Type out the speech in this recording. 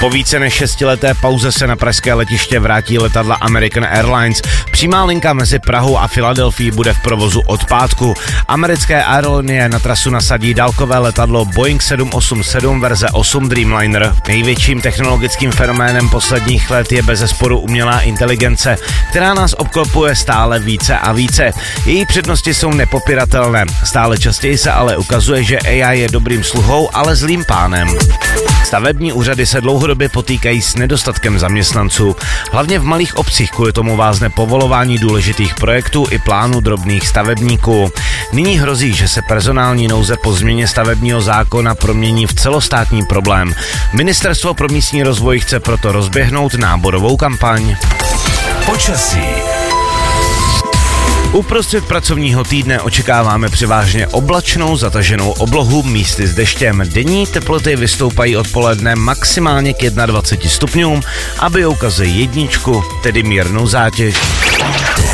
Po více než 6leté pauze se na pražské letiště vrátí letadla American Airlines. Přímá linka mezi Prahou a Filadelfií bude v provozu od pátku. Americké aerolinie na trasu nasadí dálkové letadlo Boeing 787 verze 8 Dreamliner. Největším technologickým fenoménem posledních let je bezesporu umělá inteligence, která nás obklopuje stále více a více. Její přednosti jsou nepopiratelné. Stále častěji se ale ukazuje, že AI je dobrým sluhou, ale zlým pánem. Stavební úřady se dlouhodobě potýkají s nedostatkem zaměstnanců. Hlavně v malých obcích kvůli tomu vázne povolování důležitých projektů i plánů drobných stavebníků. Nyní hrozí, že se personální nouze po změně stavebního zákona promění v celostátní problém. Ministerstvo pro místní rozvoj chce proto rozběhnout náborovou kampaň. Počasí. Uprostřed pracovního týdne očekáváme převážně oblačnou zataženou oblohu místy s deštěm. Denní teploty vystoupají odpoledne maximálně k 21 stupňům, aby ukazují jedničku, tedy mírnou zátěž.